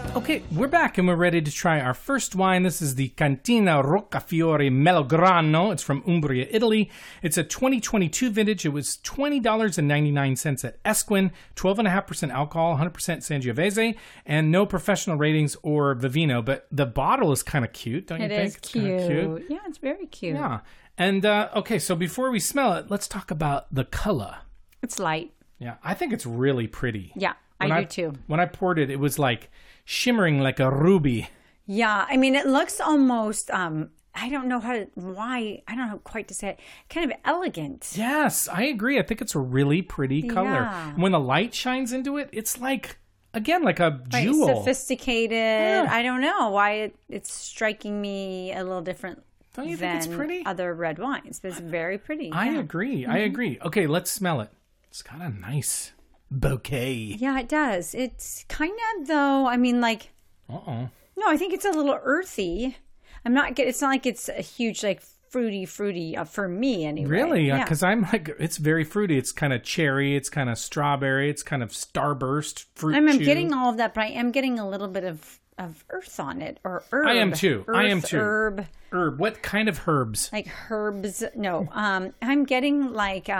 Okay, we're back and we're ready to try our first wine. This is the Cantina Roccafiore Melograno. It's from Umbria, Italy. It's a 2022 vintage. It was $20.99 at Esquin, 12.5% alcohol, 100% Sangiovese, and no professional ratings or Vivino. But the bottle is kind of cute, don't you think? It is It's kinda cute. Yeah, it's very cute. Yeah. And, okay, so before we smell it, let's talk about the color. It's light. Yeah, I think it's really pretty. Yeah, I do too. When I poured it, it was like shimmering like a ruby. Yeah, I mean, it looks almost, I don't know I don't know quite to say it, kind of elegant. Yes, I agree. I think it's a really pretty color. Yeah. When the light shines into it, it's like, again, like a Right, jewel. sophisticated. Yeah. I don't know why it's striking me a little different Don't you than think it's pretty? other red wines, but it's very pretty. I yeah. agree. I agree. Okay, let's smell it. It's got a nice bouquet. Yeah, it does. It's kind of, though, I mean, like, Uh-oh. no, I think it's a little earthy. It's not like it's a huge, like, fruity for me anyway. Really? Yeah. Because I'm like, it's very fruity. It's kind of cherry. It's kind of strawberry. It's kind of starburst fruit I'm chew. getting all of that, but I am getting a little bit of earth on it, or herb. I am too. Herb. Herb. What kind of herbs? Like herbs. No, I'm getting like,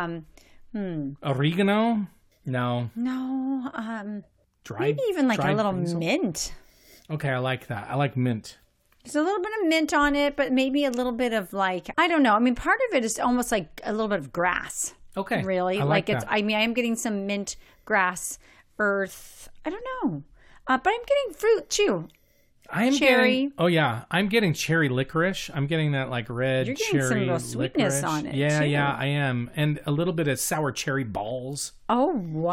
Oregano? No. maybe even like a dried little basil? mint. Okay, I like that. I like mint. There's a little bit of mint on it, but maybe a little bit of like, I don't know. I mean, part of it is almost like a little bit of grass. Okay. Really? I like it's, that. I mean, I am getting some mint, grass, earth. I don't know. But I'm getting fruit too. I'm cherry. Getting, oh yeah, I'm getting cherry licorice. I'm getting that like red You're getting cherry some real sweetness licorice. on it, Yeah, too. yeah, I am, and a little bit of sour cherry balls. Oh,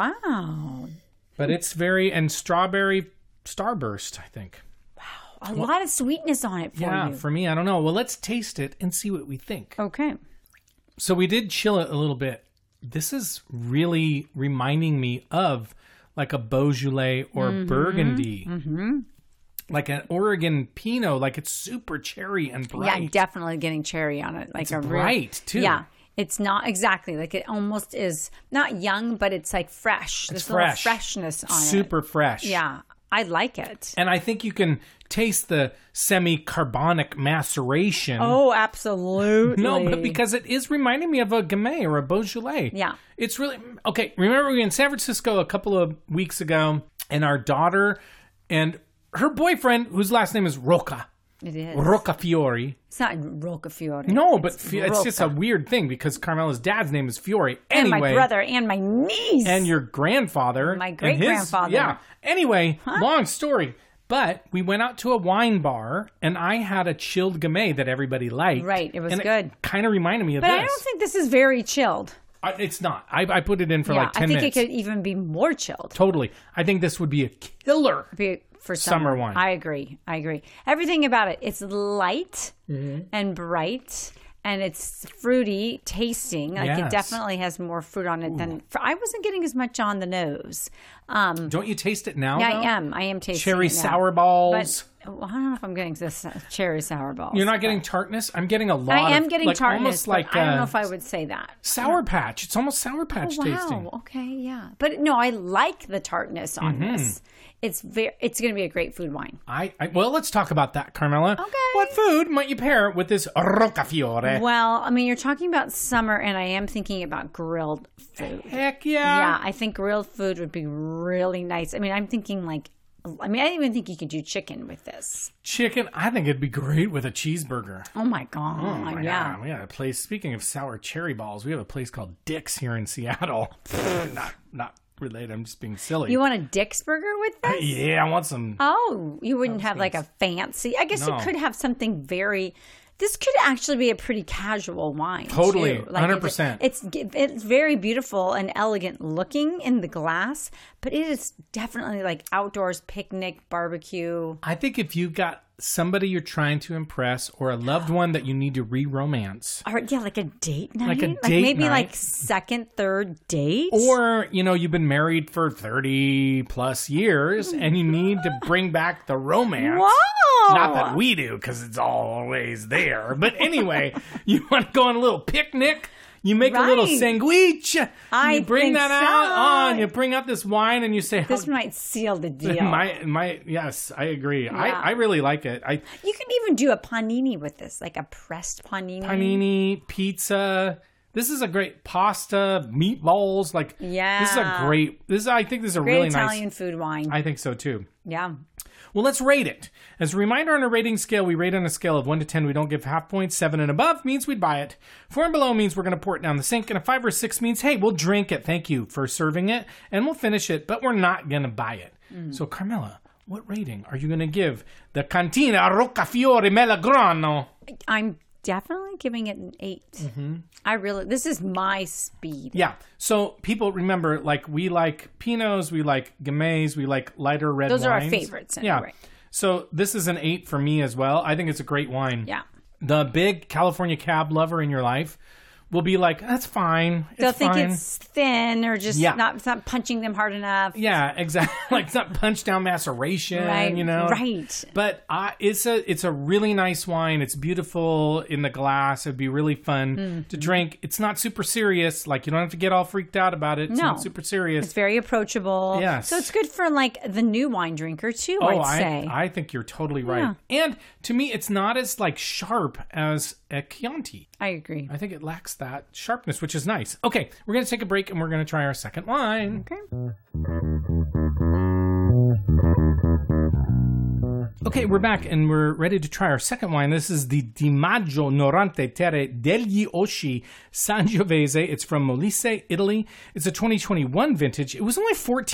wow. But it's very and strawberry starburst. I think. A lot of sweetness on it for Yeah, you. for me, I don't know. Well, let's taste it and see what we think. Okay. So we did chill it a little bit. This is really reminding me of like a Beaujolais or Burgundy. Mm-hmm. Like an Oregon Pinot, like it's super cherry and bright. Yeah, definitely getting cherry on it. Like It's a bright, too. Yeah. It's not exactly like it almost is not young, but it's like fresh. There's a little fresh. freshness on it. Super fresh. Yeah. I like it. And I think you can taste the semi-carbonic maceration. Oh, absolutely. No, but because it is reminding me of a Gamay or a Beaujolais. Yeah. It's really... Okay, remember we were in San Francisco a couple of weeks ago, and our daughter and her boyfriend, whose last name is Rocca, It is. Roccafiore. It's not Roccafiore. No, but it's it's just a Rocca. weird thing because Carmela's dad's name is Fiore. And Anyway, my brother and my niece. and your grandfather. My and great-grandfather. Yeah. Anyway, long story. But we went out to a wine bar, and I had a chilled Gamay that everybody liked. Right, it was and good. It kind of reminded me of But this. I don't think this is very chilled. It's not. I put it in for like 10 I think minutes. it could even be more chilled. Totally. I think this would be a killer. For Summer wine. I agree. Everything about it. It's light Mm-hmm. and bright, and it's fruity tasting. Like Yes. it definitely has more fruit on it than. I wasn't getting as much on the nose. Don't you taste it now, Yeah, though? I am tasting Cherry it now. sour balls. But I don't know if I'm getting this cherry sour balls. You're not getting tartness? I'm getting a lot I am of, getting like, tartness, almost but like I don't know if I would say that. Sour Patch. It's almost Sour Patch tasting. Wow. Okay. Yeah. But no, I like the tartness on Mm-hmm. this. It's going to be a great food wine. Well, let's talk about that, Carmela. Okay. What food might you pair with this Roccafiore? Well, I mean, you're talking about summer, and I am thinking about grilled food. Heck yeah. Yeah, I think grilled food would be really nice. I mean, I'm thinking I even think you could do chicken with this. Chicken, I think it'd be great with a cheeseburger. Oh my God. Oh my yeah. God. We have a place, speaking of sour cherry balls, we have a place called Dick's here in Seattle. not related, I'm just being silly. You want a Dick's burger with this? Yeah, I want some. Oh, you wouldn't have like a fancy. I guess No. you could have something very. This could actually be a pretty casual wine. Totally, too. 100%. It's very beautiful and elegant looking in the glass, but it is definitely like outdoors picnic barbecue. I think if you've got somebody you're trying to impress or a loved one that you need to re-romance, Or yeah, like a date night, Like a date maybe night. like second, third date, or you've been married for 30 plus years and you need to bring back the romance. Whoa! Not that we do, because it's always there. But anyway, you want to go on a little picnic. You make a little Right. sandwich. I You bring think that so. out on. You bring out this wine and you say, This might seal the deal. yes, I agree. Yeah. I really like it. You can even do a panini with this, like a pressed panini. Panini, pizza. This is a great pasta, meatballs. Like, Yeah. this is a great. I think this is a Great really Italian nice. food wine. I think so too. Yeah. Well, let's rate it. As a reminder, on a rating scale, we rate on a scale of 1 to 10. We don't give half points. 7 and above means we'd buy it. 4 and below means we're going to pour it down the sink. And a 5 or 6 means, hey, we'll drink it. Thank you for serving it. And we'll finish it, but we're not going to buy it. So, Carmela, what rating are you going to give the Cantina Roccafiore Melograno? I'm definitely giving it an 8. This is my speed. Yeah. So, people remember, like, we like Pinots, we like Gamay, we like lighter red wines. Those are our favorites. Yeah. Anyway. So, this is an 8 for me as well. I think it's a great wine. Yeah. The big California cab lover in your life will be like, that's fine. They'll It's think fine. it's thin or just Yeah. it's not punching them hard enough. Yeah, exactly. Like, it's not punch down maceration, Right. you know? Right. But it's a really nice wine. It's beautiful in the glass. It'd be really fun to drink. It's not super serious. Like, you don't have to get all freaked out about it. It's No. not super serious. It's very approachable. Yes. So it's good for like the new wine drinker too, I'd say. I think you're totally right. And to me, it's not as like sharp as a Chianti. I agree. I think it lacks that sharpness, which is nice. Okay, we're going to take a break and we're going to try our second wine. Okay. Okay, we're back and we're ready to try our second wine. This is the Di Maggio Norante Terre degli Osci Sangiovese. It's from Molise, Italy. It's a 2021 vintage. It was only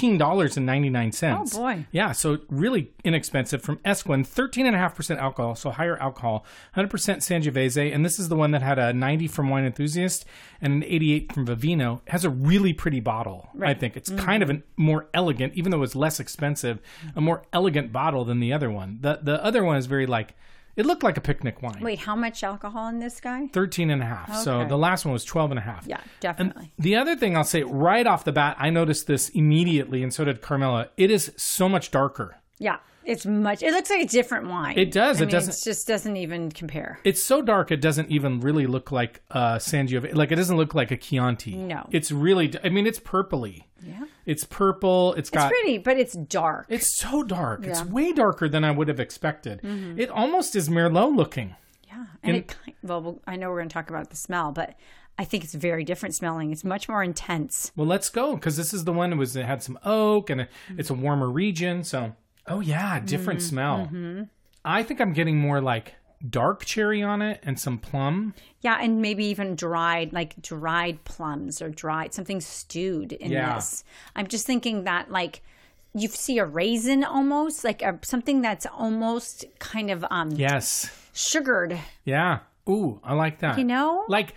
$14.99. Oh, boy. Yeah, so really inexpensive from Esquin. 13.5% alcohol, so higher alcohol. 100% Sangiovese. And this is the one that had a 90 from Wine Enthusiast and an 88 from Vivino. It has a really pretty bottle, I think. It's kind of a more elegant, even though it's less expensive, a more elegant bottle than the other one. The other one is very like, it looked like a picnic wine. Wait, how much alcohol in this guy? 13.5. So Okay. the last one was 12.5. Yeah, definitely. The other thing I'll say right off the bat, I noticed this immediately, and so did Carmela. It is so much darker. Yeah, it looks like a different wine. It does. I It mean, doesn't. It just doesn't even compare. It's so dark, it doesn't even really look like Sangiovese. Like, it doesn't look like a Chianti. No. It's really, I mean, it's purpley. Yeah. It's purple. It's got. It's pretty, but it's dark. It's so dark. It's Yeah. way darker than I would have expected. It almost is Merlot looking. Yeah. And I know we're going to talk about the smell, but I think it's very different smelling. It's much more intense. Well, let's go, because this is the one it had some oak, and it's a warmer region. So, oh yeah, different smell. I think I'm getting more like dark cherry on it and some plum. Yeah, and maybe even dried plums or something stewed in Yeah. this. I'm just thinking that like you see a raisin almost, like something that's almost kind of Yes. sugared. Yeah. Ooh, I like that. You know? Like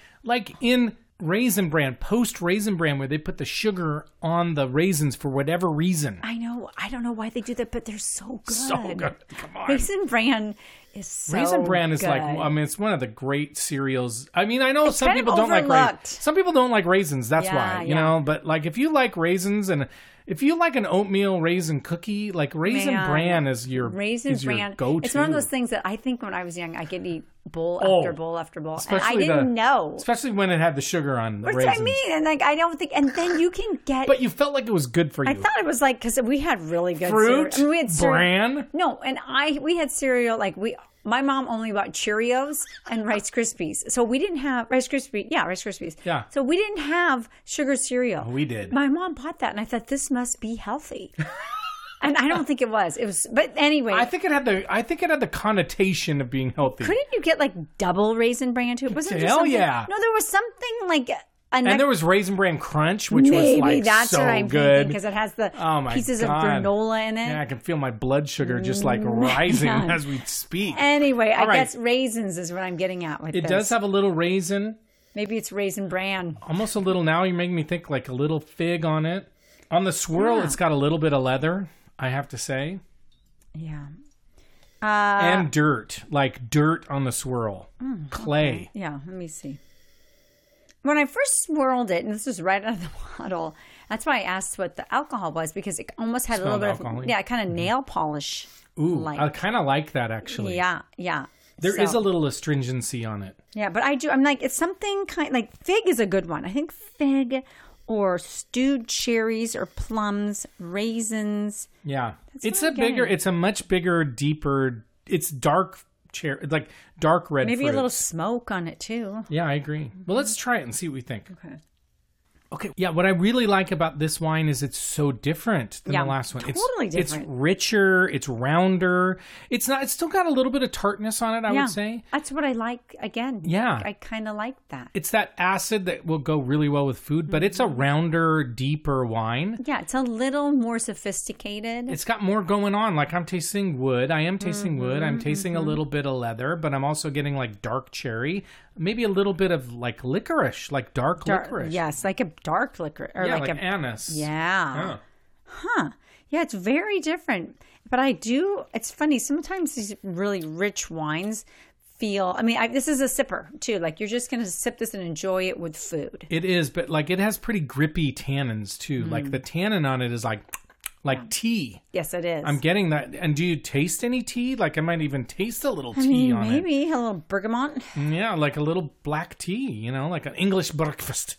in Raisin Bran, post Raisin Bran, where they put the sugar on the raisins for whatever reason. I know. I don't know why they do that, but they're so good. So good. Come on. Raisin Bran is so Raisin Bran is good. like, I mean, it's one of the great cereals. I mean, I know some kind of people don't like raisins. overlooked. Some people don't like raisins. That's Yeah, why, you yeah. know. But like, if you like raisins and if you like an oatmeal raisin cookie, like Raisin Man. Bran is your go-to. It's one of those things that I think when I was young, I could eat bowl Oh, after bowl after bowl, and I especially didn't know. especially when it had the sugar on the That's raisins. what I mean, and like I don't think, and then you can get. But you felt like it was good for you. I thought it was like because we had really good Fruit, cereal. I mean, we had cereal. bran. No, and we had cereal like My mom only bought Cheerios and Rice Krispies, so we didn't have Rice Krispies. Yeah, Rice Krispies. Yeah. So we didn't have sugar cereal. We did. My mom bought that, and I thought this must be healthy. And I don't think it was. It was, but anyway. I think it had the connotation of being healthy. Couldn't you get like double Raisin Bran too? Wasn't there Hell something- yeah. No, there was something like. And there was Raisin Bran Crunch, which maybe was like that's so what I'm good. thinking because it has the Oh my pieces God. of granola in it. Yeah, I can feel my blood sugar just like rising Man. as we speak. Anyway, All I right. guess raisins is what I'm getting at with It this. does have a little raisin, Maybe it's Raisin Bran. almost a little. Now you're making me think like a little fig on it. On the swirl, Yeah. it's got a little bit of leather, I have to say, Yeah. and dirt, like dirt on the swirl, clay. Yeah, let me see. When I first swirled it, and this was right out of the bottle, that's why I asked what the alcohol was because it almost had a little Smelled bit alcohol-y. of kind of nail polish. Ooh, like. I kind of like that actually. Yeah, yeah. There is a little astringency on it. Yeah, but I'm like, it's something like fig is a good one. I think fig or stewed cherries or plums, raisins. Yeah. It's a much bigger, deeper, it's dark cherry, like dark red Maybe fruits. a little smoke on it too. Yeah, I agree. Well, let's try it and see what we think. Okay. Yeah, what I really like about this wine is it's so different than the last one. Totally different. It's richer, it's rounder. It's still got a little bit of tartness on it, I would say. That's what I like again. Yeah. I kind of like that. It's that acid that will go really well with food, but it's a rounder, deeper wine. Yeah, it's a little more sophisticated. It's got more going on. Like I'm tasting wood. I am tasting wood. I'm tasting a little bit of leather, but I'm also getting like dark cherry. Maybe a little bit of like licorice, like dark licorice. Yes, like a dark licorice. Or like anise. Yeah. Huh. Yeah, it's very different. But it's funny, sometimes these really rich wines feel, this is a sipper too. Like you're just going to sip this and enjoy it with food. It is, but like it has pretty grippy tannins too. Like the tannin on it is like tea. Yes, it is. I'm getting that. And do you taste any tea? Like I might even taste a little tea on it. Maybe a little bergamot. Yeah, like a little black tea, like an English breakfast.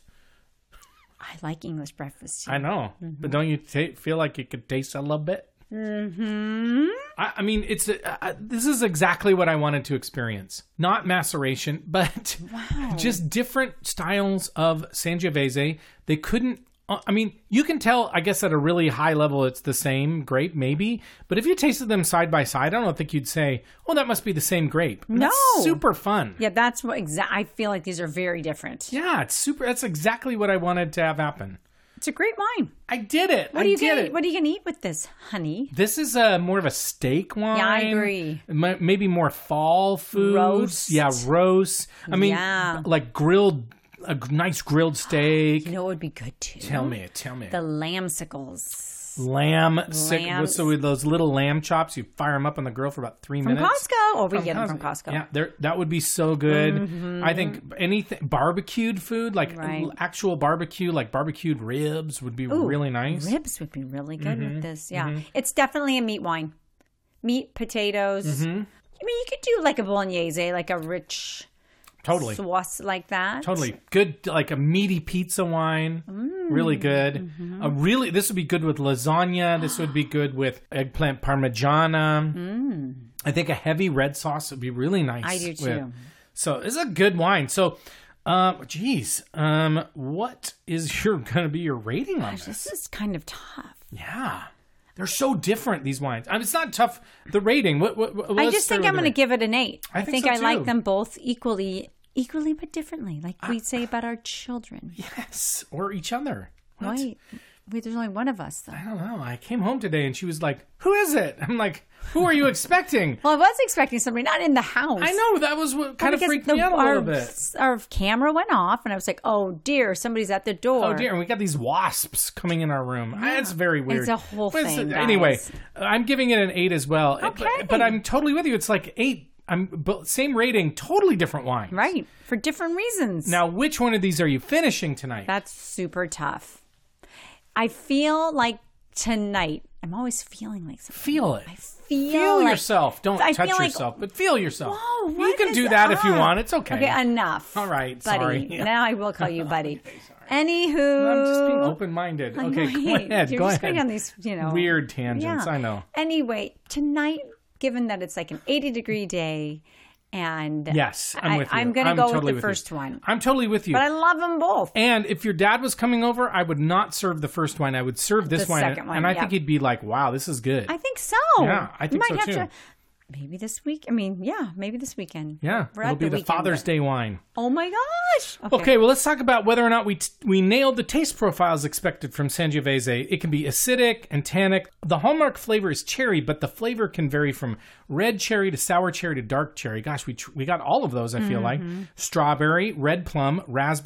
I like English breakfast too. I know. But don't you feel like you could taste a little bit? Mm-hmm. I mean, this is exactly what I wanted to experience. Not maceration, but just different styles of Sangiovese. They couldn't, you can tell, I guess, at a really high level, it's the same grape, maybe. But if you tasted them side by side, I don't think you'd say, oh, that must be the same grape. And no. That's super fun. Yeah, that's what I feel like these are very different. Yeah, it's super. That's exactly what I wanted to have happen. It's a great wine. I did it. What are you going to eat with this, honey? This is more of a steak wine. Yeah, I agree. Maybe more fall food. Roast. Yeah, roast. Like grilled. A nice grilled steak. You know what would be good too? Tell me. The lamsicles. So with those little lamb chops, you fire them up on the grill for about 3 minutes. From Costco. Or we get them from Costco. Yeah, that would be so good. I think anything barbecued food, like actual barbecue, like barbecued ribs would be really nice. Ribs would be really good with this. Yeah. It's definitely a meat wine. Meat, potatoes. You could do like a bolognese, like a rich... Totally. Sauce like that. Totally. Good, like a meaty pizza wine. Really good. This would be good with lasagna. This would be good with eggplant parmigiana. I think a heavy red sauce would be really nice. I do too. So it's a good wine. So, what is going to be your rating on this? This is kind of tough. Yeah. They're so different, these wines. It's not tough. The rating. I just think I'm going to give it an 8. I think so I too. like them both equally but differently, like we say about our children. Yes, or each other. Wait, there's only one of us, though. I don't know. I came home today and she was like, who is it? I'm like, who are you expecting? Well, I was expecting somebody, not in the house. I know. That was what kind of freaked me out a little bit. Our camera went off and I was like, oh dear, somebody's at the door. Oh dear, and we got these wasps coming in our room. Yeah. It's very weird. It's a whole thing, guys. Anyway, I'm giving it an 8 as well. Okay. But I'm totally with you. It's like 8. Same rating, totally different wines. Right, for different reasons. Now, which one of these are you finishing tonight? That's super tough. I feel like tonight, I'm always feeling like something. Feel it. I feel like, yourself. Don't touch yourself, but feel yourself. Whoa, you can do that if you want. It's okay. Okay, enough. All right, buddy. sorry. Now I will call you buddy. Okay, sorry. Anywho. I'm just being open-minded. Okay, go ahead. You're just going on these, weird tangents, I know. Anyway, tonight, given that it's like an 80-degree day, and yes, I'm with you. I'm going to go with the first one. I'm totally with you. But I love them both. And if your dad was coming over, I would not serve the first wine. I would serve this wine. Second one. And I think he'd be like, wow, this is good. I think so. Yeah, I think so too. Maybe this week. Maybe this weekend. Yeah, it'll be the Father's Day wine. Oh my gosh. Okay, well, let's talk about whether or not we nailed the taste profiles expected from Sangiovese. It can be acidic and tannic. The hallmark flavor is cherry, but the flavor can vary from red cherry to sour cherry to dark cherry. Gosh, we got all of those, I feel like. Strawberry, red plum, raspberry.